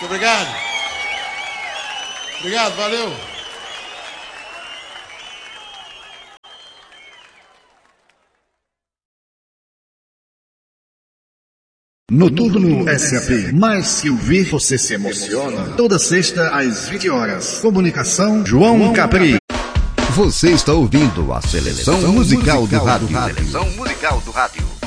obrigado. Obrigado, valeu. Noturno SAP. Mais que ouvir, você se emociona. Toda sexta às 20 horas. Comunicação João Capri. Você está ouvindo a Seleção Musical do Rádio. Seleção Musical do Rádio.